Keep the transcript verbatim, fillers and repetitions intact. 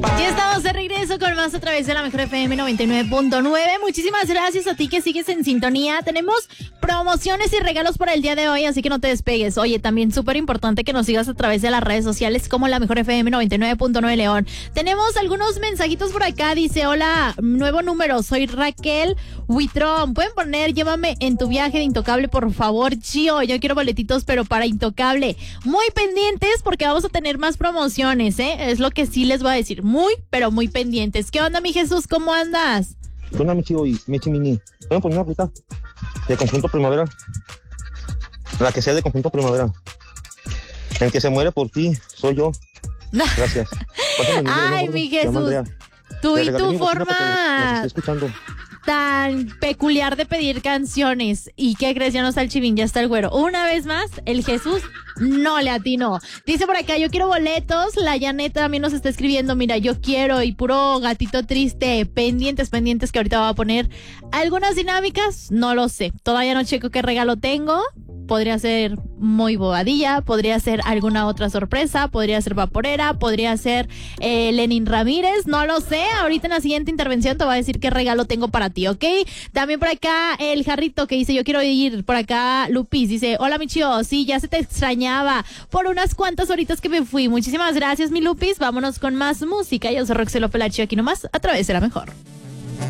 Ya estamos de regreso con más a través de la Mejor F M noventa y nueve punto nueve. Muchísimas gracias a ti que sigues en sintonía. Tenemos promociones y regalos para el día de hoy, así que no te despegues. Oye, también súper importante que nos sigas a través de las redes sociales como la Mejor F M noventa y nueve punto nueve León. Tenemos algunos mensajitos por acá. Dice, hola, nuevo número, soy Raquel Huitrón. Pueden poner, llévame en tu viaje de Intocable, por favor, Chío. Yo quiero boletitos, pero para Intocable. Muy pendientes porque vamos a tener más promociones, ¿eh? Es lo que sí les voy a decir. Muy, pero muy pendientes. ¿Qué onda, mi Jesús? ¿Cómo andas? ¿Qué onda, mi Chío y mi Chimini? ¿Pueden poner una ruta de conjunto primavera? La que sea de conjunto primavera. El que se muere por ti soy yo. Gracias. Ay, mi Jesús. Tú y tu forma tan peculiar de pedir canciones. ¿Y qué crees? Ya no está el Chivín, ya está el güero. Una vez más, el Jesús no le atinó. Dice por acá, yo quiero boletos. La Janet también nos está escribiendo, mira, yo quiero, y puro gatito triste. Pendientes, pendientes, que ahorita va a poner algunas dinámicas. No lo sé. Todavía no checo qué regalo tengo. Podría ser muy bobadilla, podría ser alguna otra sorpresa, podría ser vaporera, podría ser eh, Lenin Ramírez, no lo sé. Ahorita en la siguiente intervención te voy a decir qué regalo tengo para ti, ¿ok? También por acá el Jarrito que dice, yo quiero ir. Por acá Lupis dice, hola mi Chío, sí, ya se te extrañaba por unas cuantas horitas que me fui. Muchísimas gracias, mi Lupis. Vámonos con más música. Yo soy Roxelo Pelachi, aquí nomás a través de La Mejor.